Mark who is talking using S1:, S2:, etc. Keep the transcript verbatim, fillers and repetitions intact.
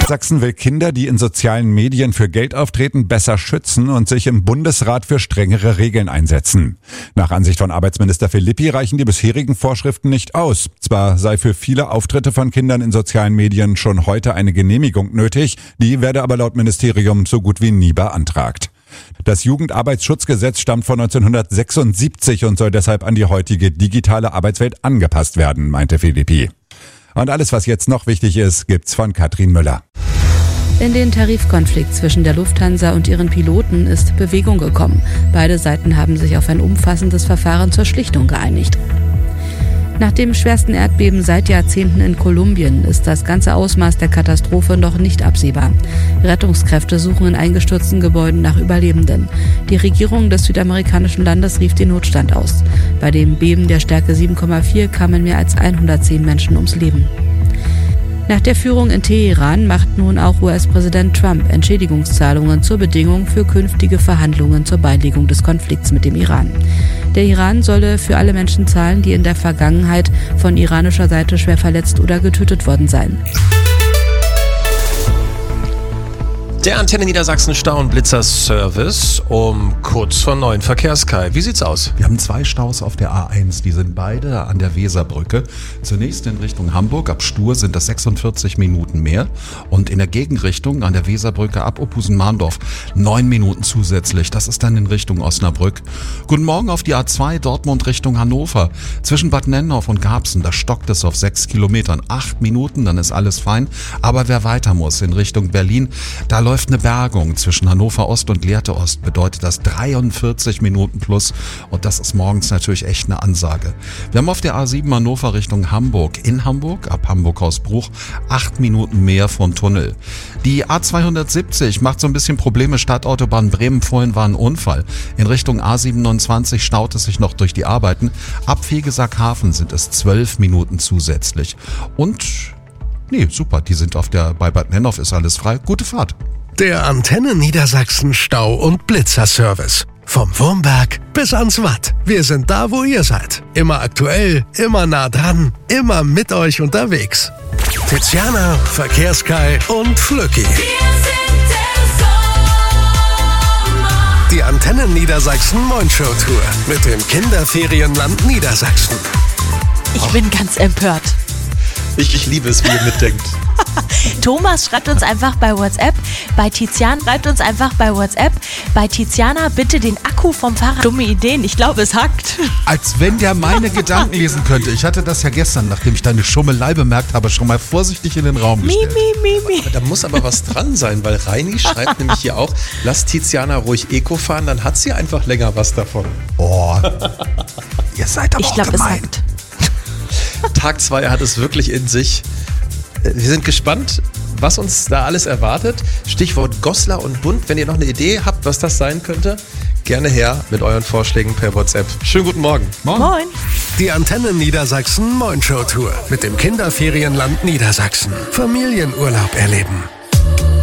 S1: Sachsen will Kinder, die in sozialen Medien für Geld auftreten, besser schützen und sich im Bundesrat für strengere Regeln einsetzen. Nach Ansicht von Arbeitsminister Philippi reichen die bisherigen Vorschriften nicht aus. Zwar sei für viele Auftritte von Kindern in sozialen Medien schon heute eine Genehmigung nötig, die werde aber laut Ministerium so gut wie nie beantragt. Das Jugendarbeitsschutzgesetz stammt von neunzehnhundertsechsundsiebzig und soll deshalb an die heutige digitale Arbeitswelt angepasst werden, meinte Philippi. Und alles, was jetzt noch wichtig ist, gibt's von Katrin Müller.
S2: In den Tarifkonflikt zwischen der Lufthansa und ihren Piloten ist Bewegung gekommen. Beide Seiten haben sich auf ein umfassendes Verfahren zur Schlichtung geeinigt. Nach dem schwersten Erdbeben seit Jahrzehnten in Kolumbien ist das ganze Ausmaß der Katastrophe noch nicht absehbar. Rettungskräfte suchen in eingestürzten Gebäuden nach Überlebenden. Die Regierung des südamerikanischen Landes rief den Notstand aus. Bei dem Beben der Stärke sieben Komma vier kamen mehr als hundertzehn Menschen ums Leben. Nach der Führung in Teheran macht nun auch U S-Präsident Trump Entschädigungszahlungen zur Bedingung für künftige Verhandlungen zur Beilegung des Konflikts mit dem Iran. Der Iran solle für alle Menschen zahlen, die in der Vergangenheit von iranischer Seite schwer verletzt oder getötet worden seien.
S3: Der Antenne Niedersachsen Stau- und Blitzer-Service um kurz vor neun Verkehrskai. Wie sieht's aus?
S4: Wir haben zwei Staus auf der A eins, die sind beide an der Weserbrücke. Zunächst in Richtung Hamburg, ab Stur sind das sechsundvierzig Minuten mehr und in der Gegenrichtung an der Weserbrücke ab Opusen-Mahndorf neun Minuten zusätzlich. Das ist dann in Richtung Osnabrück. Guten Morgen auf die A zwei Dortmund Richtung Hannover. Zwischen Bad Nennendorf und Garbsen, da stockt es auf sechs Kilometern. Acht Minuten, dann ist alles fein. Aber wer weiter muss in Richtung Berlin, da läuft eine Bergung zwischen Hannover Ost und Lehrte Ost, bedeutet das dreiundvierzig Minuten plus und das ist morgens natürlich echt eine Ansage. Wir haben auf der A sieben Hannover Richtung Hamburg, in Hamburg, ab Hamburg-Hausbruch, acht Minuten mehr vom Tunnel. Die A zweihundertsiebzig macht so ein bisschen Probleme, Stadtautobahn Bremen, vorhin war ein Unfall. In Richtung A siebenundzwanzig staut es sich noch durch die Arbeiten. Ab Fegesack-Hafen sind es zwölf Minuten zusätzlich. Und, nee, super, die sind auf der, bei Bad Nennendorf ist alles frei. Gute Fahrt.
S5: Der Antenne Niedersachsen Stau- und Blitzer-Service. Vom Wurmberg bis ans Watt. Wir sind da, wo ihr seid. Immer aktuell, immer nah dran, immer mit euch unterwegs. Tiziana, Verkehrskai und Flücki. Die Antenne Niedersachsen Moin-Show Tour mit dem Kinderferienland Niedersachsen.
S6: Ich bin ganz empört.
S3: Ich, ich liebe es, wie ihr mitdenkt.
S6: Thomas schreibt uns einfach bei WhatsApp. Bei Tizian schreibt uns einfach bei WhatsApp. Bei Tiziana bitte den Akku vom Fahrrad. Dumme Ideen, ich glaube es hackt.
S4: Als wenn der meine Gedanken lesen könnte. Ich hatte das ja gestern, nachdem ich deine Schummelei bemerkt habe, schon mal vorsichtig in den Raum gestellt.
S6: Mi, mi, mi, mi.
S3: Aber da muss aber was dran sein, weil Reini schreibt nämlich hier auch, lass Tiziana ruhig Eco fahren, dann hat sie einfach länger was davon.
S4: Oh, ihr seid aber
S6: Ich
S4: auch
S6: glaube es
S4: gemein.
S6: hackt.
S3: Tag zwei hat es wirklich in sich. Wir sind gespannt, was uns da alles erwartet. Stichwort Goslar und Bund. Wenn ihr noch eine Idee habt, was das sein könnte, gerne her mit euren Vorschlägen per WhatsApp. Schönen guten Morgen.
S4: Moin.
S6: Moin.
S5: Die Antenne Niedersachsen Moin-Show Tour mit dem Kinderferienland Niedersachsen. Familienurlaub erleben.